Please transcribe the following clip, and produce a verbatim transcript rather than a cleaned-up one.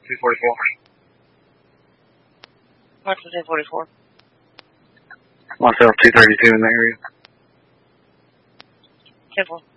two forty-four. Marshall two forty-four. Myself two thirty-two in the area. ten four.